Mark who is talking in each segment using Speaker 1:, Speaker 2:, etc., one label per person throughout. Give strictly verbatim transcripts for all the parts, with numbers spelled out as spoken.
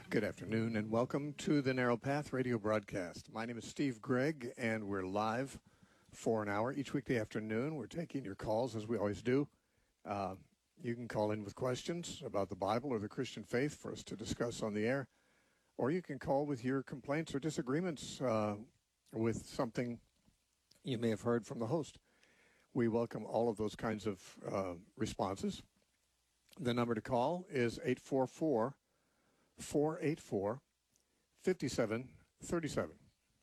Speaker 1: Good afternoon and welcome to the Narrow Path radio broadcast. My name is Steve Gregg and we're live for an hour each weekday afternoon. We're taking your calls as we always do. Uh, you can call in with questions about the Bible or the Christian faith for us to discuss on the air, or you can call with your complaints or disagreements uh, with something you may have heard from the host. We welcome all of those kinds of uh, responses. The number to call is eight four four, four eight four, five seven three seven.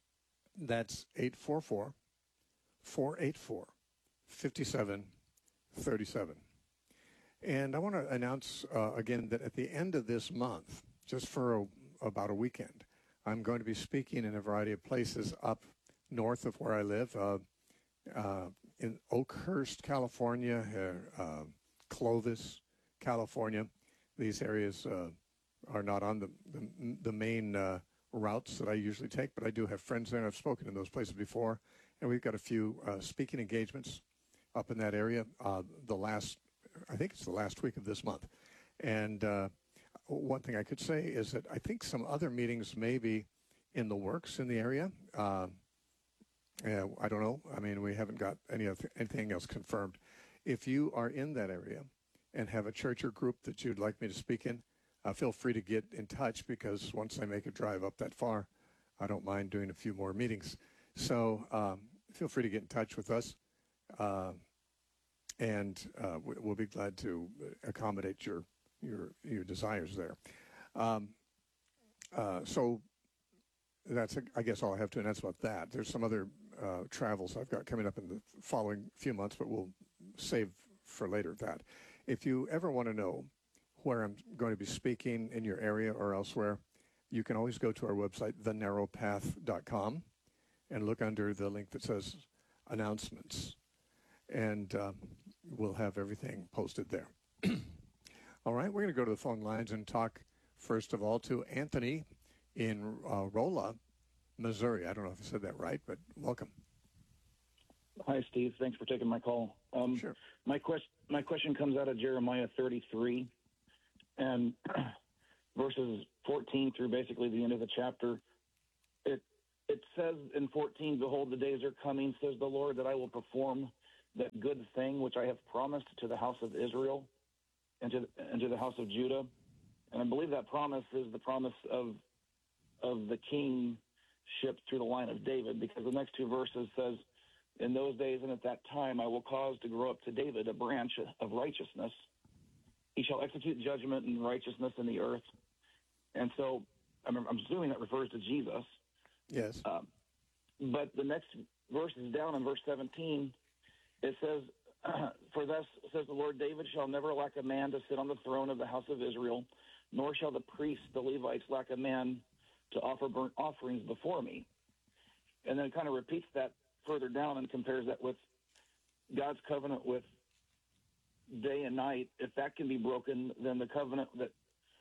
Speaker 1: That's eight four four, four eight four, five seven three seven. And I want to announce uh, again that at the end of this month, just for a, about a weekend, I'm going to be speaking in a variety of places up north of where I live, uh, uh, in Oakhurst, California, uh, uh, Clovis, California. These areas uh, are not on the the, the main uh, routes that I usually take, but I do have friends there, and I've spoken in those places before. And we've got a few uh, speaking engagements up in that area. Uh, the last, I think it's the last week of this month. And uh, one thing I could say is that I think some other meetings may be in the works in the area. Uh, yeah, I don't know. I mean, we haven't got any other, anything else confirmed. If you are in that area and have a church or group that you'd like me to speak in, uh, feel free to get in touch, because once I make a drive up that far, I don't mind doing a few more meetings. So um, feel free to get in touch with us, uh, and uh, we'll be glad to accommodate your your your desires there. Um, uh, so that's, I guess, all I have to announce about that. There's some other uh, travels I've got coming up in the following few months, but we'll save for later that. If you ever want to know where I'm going to be speaking in your area or elsewhere, you can always go to our website, the narrow path dot com, and look under the link that says announcements, and uh, we'll have everything posted there. All right, we're going to go to the phone lines and talk, first of all, to Anthony in uh, Rolla, Missouri. I don't know if I said that right, but welcome.
Speaker 2: Hi, Steve. Thanks for taking my call. Um,
Speaker 1: sure.
Speaker 2: My, quest- my question comes out of Jeremiah thirty-three, and verses fourteen through basically the end of the chapter. It it says in fourteen, "Behold, the days are coming, says the Lord, that I will perform that good thing which I have promised to the house of Israel and to, and to the house of Judah." And I believe that promise is the promise of of the kingship through the line of David, because the next two verses says, "In those days and at that time I will cause to grow up to David a branch of righteousness. He shall execute judgment and righteousness in the earth." And so I'm, I'm assuming that refers to Jesus.
Speaker 1: Yes.
Speaker 2: Um, but the next verse is down in verse seventeen. It says, "For thus says the Lord, David shall never lack a man to sit on the throne of the house of Israel, nor shall the priests, the Levites, lack a man to offer burnt offerings before me." And then it kind of repeats that further down and compares that with God's covenant with day and night. If that can be broken, then the covenant that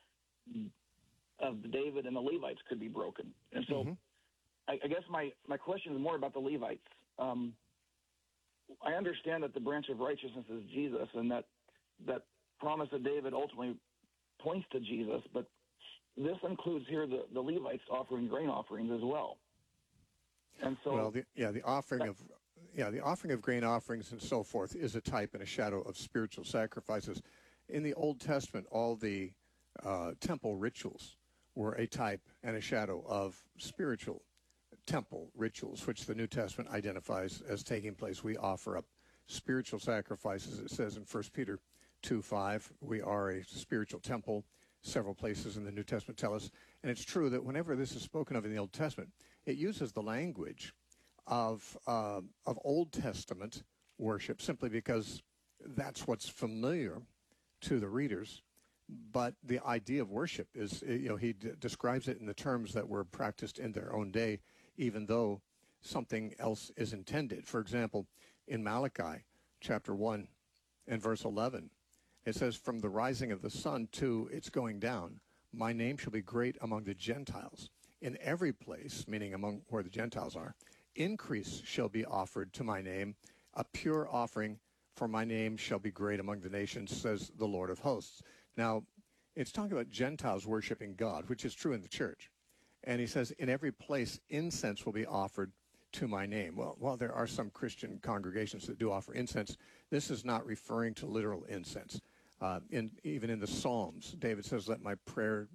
Speaker 2: of David and the Levites could be broken. And so mm-hmm. I, I guess my, my question is more about the Levites. Um, I understand that the branch of righteousness is Jesus, and that that promise of David ultimately points to Jesus, but this includes here the, the Levites offering grain offerings as well. And so,
Speaker 1: well, the, yeah, the offering that, of yeah, the offering of grain offerings and so forth is a type and a shadow of spiritual sacrifices. In the Old Testament, all the uh, temple rituals were a type and a shadow of spiritual temple rituals, which the New Testament identifies as taking place. We offer up spiritual sacrifices. It says in First Peter two five, we are a spiritual temple. Several places in the New Testament tell us. And it's true that whenever this is spoken of in the Old Testament, it uses the language of uh, of Old Testament worship simply because that's what's familiar to the readers. But the idea of worship is, you know, he d- describes it in the terms that were practiced in their own day, even though something else is intended. For example, in Malachi chapter one and verse eleven, it says, "From the rising of the sun to its going down, my name shall be great among the Gentiles. In every place," meaning among where the Gentiles are, "increase shall be offered to my name, a pure offering, for my name shall be great among the nations, says the Lord of hosts." Now, it's talking about Gentiles worshiping God, which is true in the church. And he says, in every place, incense will be offered to my name. Well, while there are some Christian congregations that do offer incense, this is not referring to literal incense. Uh, in, even in the Psalms, David says, let my prayer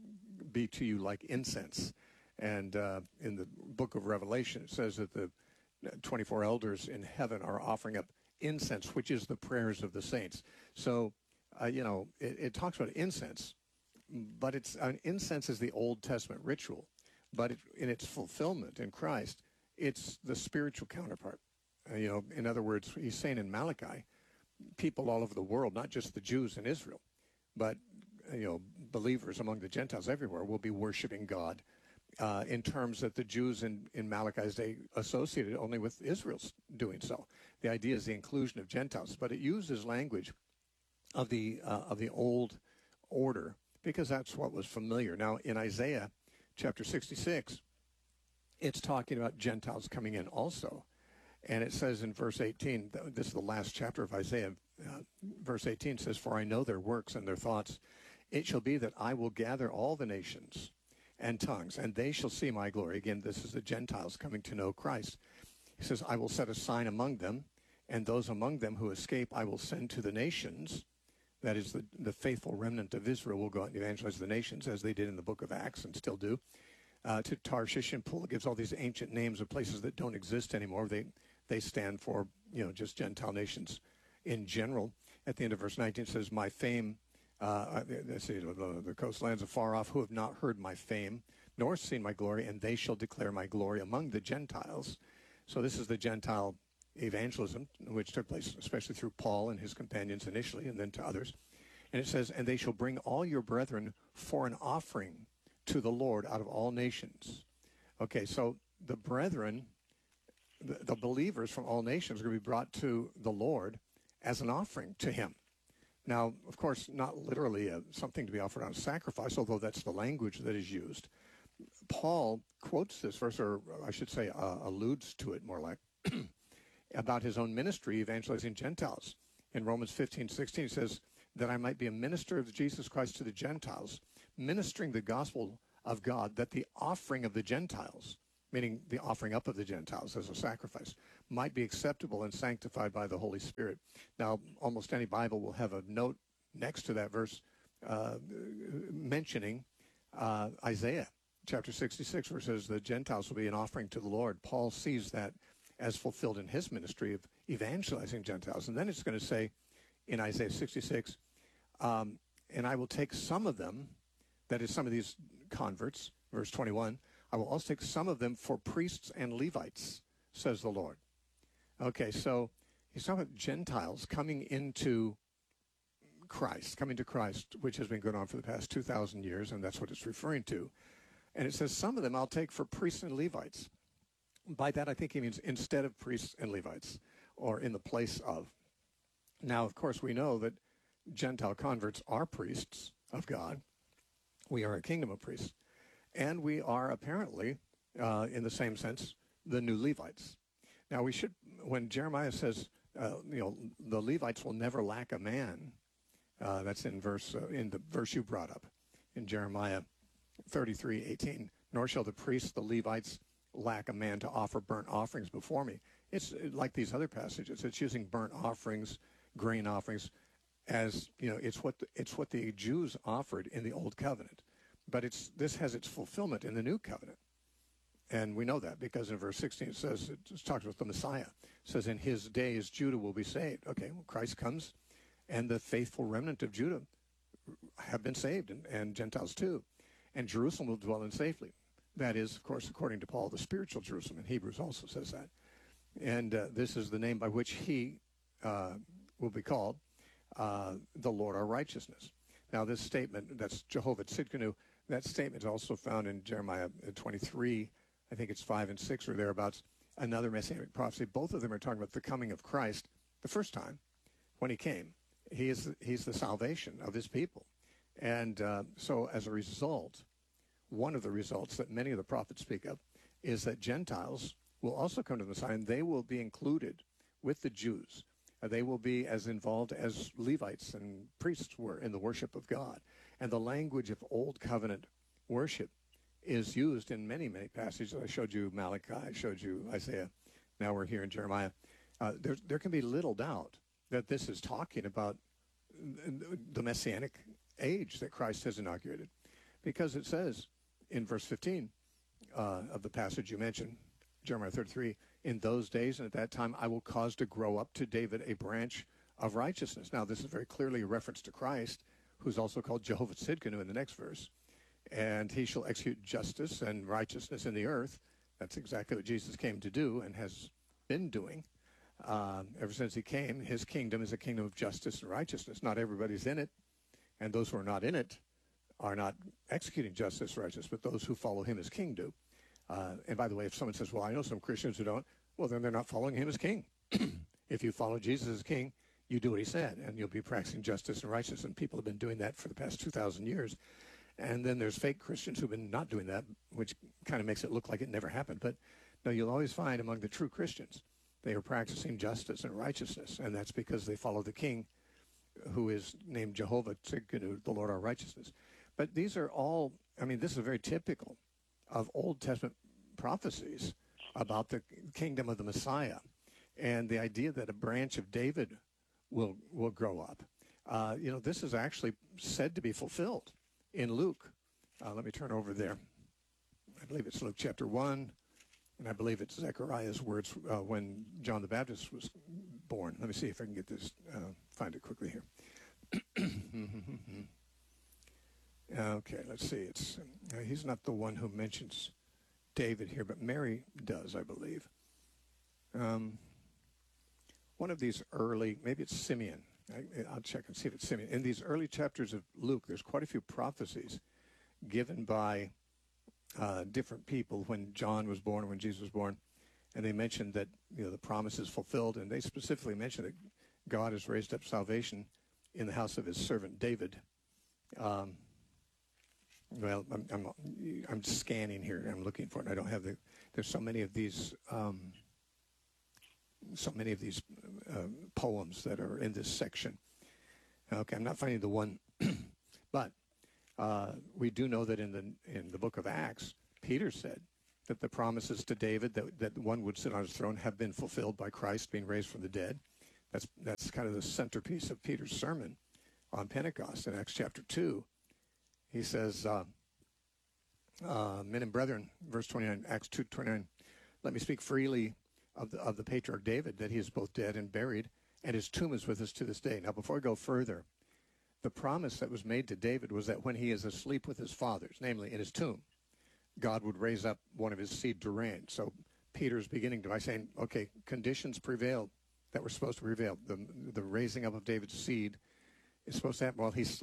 Speaker 1: be to you like incense. And uh, in the book of Revelation, it says that the twenty-four elders in heaven are offering up incense, which is the prayers of the saints. So, uh, you know, it, it talks about incense, but it's uh, incense is the Old Testament ritual, but it, in its fulfillment in Christ, it's the spiritual counterpart. Uh, you know, in other words, he's saying in Malachi, people all over the world, not just the Jews in Israel, but, you know, believers among the Gentiles everywhere will be worshiping God uh, in terms that the Jews in, in Malachi's day associated only with Israel's doing so. The idea is the inclusion of Gentiles, but it uses language of the uh, of the old order because that's what was familiar. Now, in Isaiah chapter sixty-six, it's talking about Gentiles coming in also. And it says in verse eighteen, this is the last chapter of Isaiah, uh, verse eighteen says, for I know their works and their thoughts. It shall be that I will gather all the nations and tongues, and they shall see my glory. Again, this is the Gentiles coming to know Christ. He says, I will set a sign among them, and those among them who escape I will send to the nations. That is, the, the faithful remnant of Israel will go out and evangelize the nations, as they did in the book of Acts and still do. Uh, to Tarshish and Pul, gives all these ancient names of places that don't exist anymore. They they stand for, you know, just Gentile nations in general. At the end of verse nineteen, it says, my fame, uh, let's see, the, the coastlands afar off, who have not heard my fame, nor seen my glory, and they shall declare my glory among the Gentiles. So this is the Gentile evangelism, which took place especially through Paul and his companions initially, and then to others. And it says, and they shall bring all your brethren for an offering to the Lord out of all nations. Okay, so the brethren, the, the believers from all nations are going to be brought to the Lord as an offering to him. Now, of course, not literally a, something to be offered on sacrifice, although that's the language that is used. Paul quotes this verse, or I should say uh, alludes to it more like, about his own ministry evangelizing Gentiles. In Romans fifteen sixteen, he says, that I might be a minister of Jesus Christ to the Gentiles, ministering the gospel of God, that the offering of the Gentiles, meaning the offering up of the Gentiles as a sacrifice, might be acceptable and sanctified by the Holy Spirit. Now, almost any Bible will have a note next to that verse uh, mentioning uh, Isaiah chapter sixty-six, where it says the Gentiles will be an offering to the Lord. Paul sees that as fulfilled in his ministry of evangelizing Gentiles. And then it's going to say in Isaiah sixty-six, um, and I will take some of them, that is some of these converts, verse twenty-one, I will also take some of them for priests and Levites, says the Lord. Okay, so he's talking about Gentiles coming into Christ, coming to Christ, which has been going on for the past two thousand years, and that's what it's referring to. And it says some of them I'll take for priests and Levites. By that, I think he means instead of priests and Levites, or in the place of. Now, of course, we know that Gentile converts are priests of God. We are a kingdom of priests. And we are apparently, uh, in the same sense, the new Levites. Now, we should, when Jeremiah says, uh, you know, the Levites will never lack a man, uh, that's in verse uh, in the verse you brought up, in Jeremiah thirty-three eighteen. Nor shall the priests, the Levites, lack a man to offer burnt offerings before me. It's like these other passages. It's using burnt offerings, grain offerings, as, you know, it's what the, it's what the Jews offered in the Old Covenant. But it's this has its fulfillment in the New Covenant. And we know that because in verse sixteen it says, it talks about the Messiah. It says, in his days Judah will be saved. Okay, well, Christ comes, and the faithful remnant of Judah have been saved, and, and Gentiles too. And Jerusalem will dwell in safety. That is, of course, according to Paul, the spiritual Jerusalem. In Hebrews also says that. And uh, this is the name by which he uh, will be called, uh, the Lord our righteousness. Now, this statement, that's Jehovah Tzidkenu, that statement is also found in Jeremiah twenty-three, I think it's five and six or thereabouts, another messianic prophecy. Both of them are talking about the coming of Christ the first time when he came. He is he's the salvation of his people. And uh, so as a result, one of the results that many of the prophets speak of is that Gentiles will also come to the Messiah, and they will be included with the Jews. Uh, they will be as involved as Levites and priests were in the worship of God. And the language of Old Covenant worship is used in many, many passages. I showed you Malachi, I showed you Isaiah. Now we're here in Jeremiah. Uh, there, there can be little doubt that this is talking about the Messianic age that Christ has inaugurated. Because it says in verse fifteen uh, of the passage you mentioned, Jeremiah thirty-three, in those days and at that time I will cause to grow up to David a branch of righteousness. Now this is very clearly a reference to Christ, who's also called Jehovah Tsidkenu in the next verse. And he shall execute justice and righteousness in the earth. That's exactly what Jesus came to do and has been doing. Um, ever since he came, his kingdom is a kingdom of justice and righteousness. Not everybody's in it, and those who are not in it are not executing justice and righteousness, but those who follow him as king do. Uh, and by the way, if someone says, well, I know some Christians who don't, well, then they're not following him as king. If you follow Jesus as king, you do what he said, and you'll be practicing justice and righteousness, and people have been doing that for the past two thousand years. And then there's fake Christians who've been not doing that, which kind of makes it look like it never happened. But no, you'll always find among the true Christians, they are practicing justice and righteousness, and that's because they follow the king, who is named Jehovah Tsidkenu, the Lord our righteousness. But these are all, I mean, this is very typical of Old Testament prophecies about the kingdom of the Messiah and the idea that a branch of David will will grow up. Uh, you know, this is actually said to be fulfilled in Luke. Uh, let me turn over there. I believe it's Luke chapter one. And I believe it's Zechariah's words uh, when John the Baptist was born. Let me see if I can get this, uh, find it quickly here. Okay, let's see. It's uh, he's not the one who mentions David here, but Mary does, I believe. Um, one of these early, maybe it's Simeon. I, I'll check and see if it's Simeon. In these early chapters of Luke, there's quite a few prophecies given by Uh, different people when John was born or when Jesus was born, and they mentioned that, you know, the promise is fulfilled, and they specifically mentioned that God has raised up salvation in the house of his servant David. Um, well, I'm, I'm I'm scanning here. I'm looking for it. I don't have the. There's so many of these. Um, so many of these uh, poems that are in this section. Okay, I'm not finding the one, but. Uh, we do know that in the in the book of Acts, Peter said that the promises to David that, that one would sit on his throne have been fulfilled by Christ being raised from the dead. That's that's kind of the centerpiece of Peter's sermon on Pentecost in Acts chapter two. He says, uh, uh, "Men and brethren," verse twenty-nine, Acts two twenty-nine. "Let me speak freely of the of the patriarch David, that he is both dead and buried, and his tomb is with us to this day." Now, before I go further, the promise that was made to David was that when he is asleep with his fathers, namely in his tomb, God would raise up one of his seed to reign. So Peter's beginning to by saying, okay, conditions prevailed that were supposed to prevail. The, the raising up of David's seed is supposed to happen while he's